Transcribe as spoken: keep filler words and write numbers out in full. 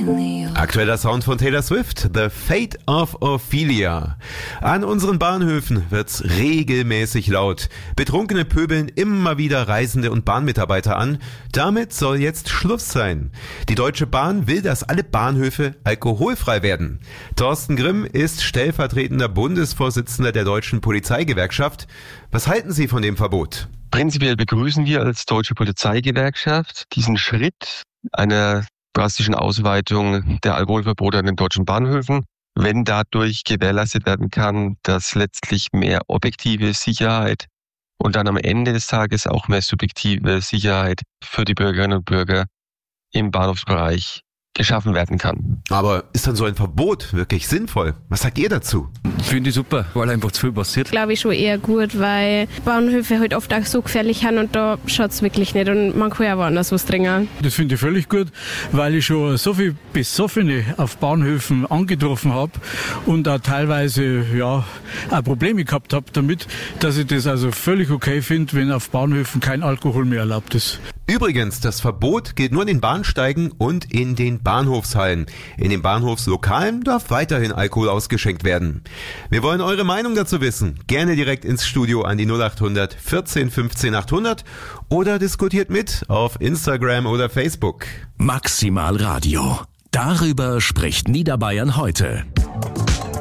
Aktueller Sound von Taylor Swift, The Fate of Ophelia. An unseren Bahnhöfen wird's regelmäßig laut. Betrunkene pöbeln immer wieder Reisende und Bahnmitarbeiter an. Damit soll jetzt Schluss sein. Die Deutsche Bahn will, dass alle Bahnhöfe alkoholfrei werden. Thorsten Grimm ist stellvertretender Bundesvorsitzender der Deutschen Polizeigewerkschaft. Was halten Sie von dem Verbot? Prinzipiell begrüßen wir als Deutsche Polizeigewerkschaft diesen Schritt einer drastischen Ausweitung der Alkoholverbote an den deutschen Bahnhöfen, wenn dadurch gewährleistet werden kann, dass letztlich mehr objektive Sicherheit und dann am Ende des Tages auch mehr subjektive Sicherheit für die Bürgerinnen und Bürger im Bahnhofsbereich geschaffen werden kann. Aber ist dann so ein Verbot wirklich sinnvoll? Was sagt ihr dazu? Finde ich super, weil einfach zu viel passiert. Glaube ich schon eher gut, weil Bahnhöfe halt oft auch so gefährlich sind und da schaut es wirklich nicht und man kann ja woanders was trinken. Das finde ich völlig gut, weil ich schon so viele Besoffene auf Bahnhöfen angetroffen habe und auch teilweise ja auch Probleme gehabt habe damit, dass ich das also völlig okay finde, wenn auf Bahnhöfen kein Alkohol mehr erlaubt ist. Übrigens, das Verbot gilt nur in den Bahnsteigen und in den Bahnhofshallen. In den Bahnhofslokalen darf weiterhin Alkohol ausgeschenkt werden. Wir wollen eure Meinung dazu wissen. Gerne direkt ins Studio an die null acht hundert vierzehn fünfzehn achthundert oder diskutiert mit auf Instagram oder Facebook. Maximal Radio. Darüber spricht Niederbayern heute.